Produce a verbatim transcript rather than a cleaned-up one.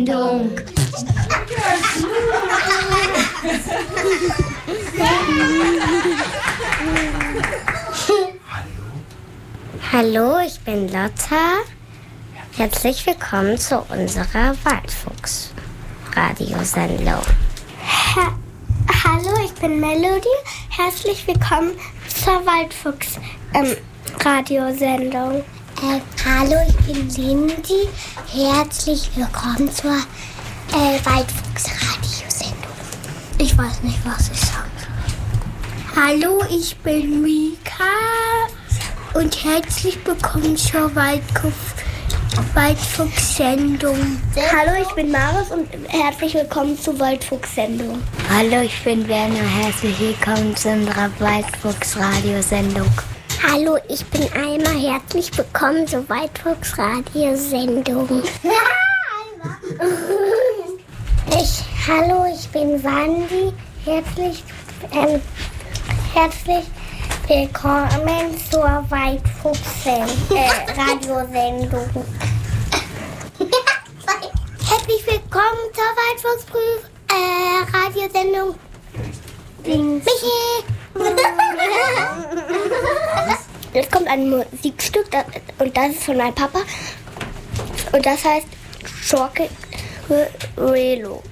Radiosendung. Hallo, ich bin Lotta. Herzlich willkommen zu unserer Waldfuchs-Radiosendung. Ha- Hallo, ich bin Melody. Herzlich willkommen zur Waldfuchs-Radiosendung. Äh, hallo, ich bin Lindy. Herzlich willkommen zur äh, Waldfuchs-Radiosendung. Ich weiß nicht, was ich sage. Hallo, ich bin Mika. Und herzlich willkommen zur Waldfuchs- Waldfuchs-Sendung. Hallo, ich bin Marius und herzlich willkommen zur Waldfuchs-Sendung. Hallo, ich bin Werner. Herzlich willkommen zu unserer Waldfuchs-Radiosendung. Hallo, ich bin Alma. Herzlich willkommen zur Waldfuchs-Radiosendung. ich, hallo, ich bin Wandi. Herzlich, ähm, herzlich willkommen zur Waldfuchs-Radiosendung. Herzlich willkommen zur Waldfuchs-Radiosendung. Michi! Jetzt kommt ein Musikstück das, und das ist von meinem Papa und das heißt Schorke Relo.